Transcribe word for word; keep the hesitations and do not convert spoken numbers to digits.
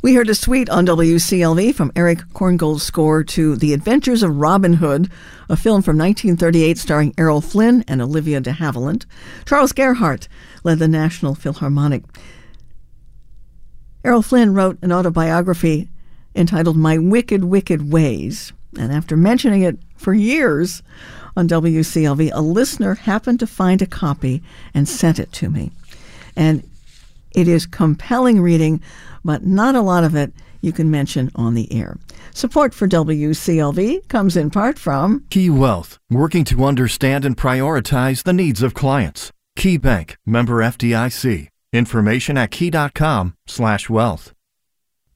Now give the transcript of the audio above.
We heard a suite on W C L V from Eric Korngold's score to The Adventures of Robin Hood, a film from nineteen thirty-eight starring Errol Flynn and Olivia de Havilland. Charles Gerhardt led the National Philharmonic. Errol Flynn wrote an autobiography entitled My Wicked, Wicked Ways. And after mentioning it for years on W C L V, a listener happened to find a copy and sent it to me. And it is compelling reading, but not a lot of it you can mention on the air. Support for W C L V comes in part from Key Wealth, working to understand and prioritize the needs of clients. Key Bank, member F D I C. Information at key dot com slash wealth.